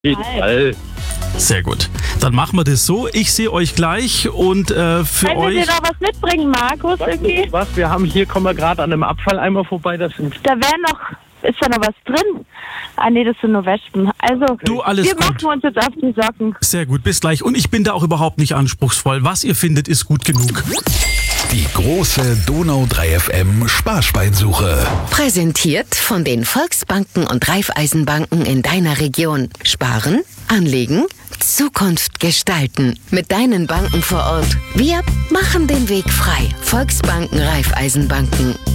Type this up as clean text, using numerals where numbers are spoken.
jeden Fall. Sehr gut. Dann machen wir das so. Ich sehe euch gleich und für Können wir euch... dir noch was mitbringen, Markus? Irgendwie? Was? Wir haben hier, kommen wir gerade an einem Abfalleimer vorbei. Das sind Da wäre noch, ist da noch was drin? Ah nee, das sind nur Wespen. Also, Du, alles wir gut. machen uns jetzt auf die Socken. Sehr gut, bis gleich. Und ich bin da auch überhaupt nicht anspruchsvoll. Was ihr findet, ist gut genug. Die große Donau 3 FM Sparschweinsuche. Präsentiert von den Volksbanken und Raiffeisenbanken in deiner Region. Sparen, anlegen, Zukunft gestalten. Mit deinen Banken vor Ort. Wir machen den Weg frei. Volksbanken, Raiffeisenbanken.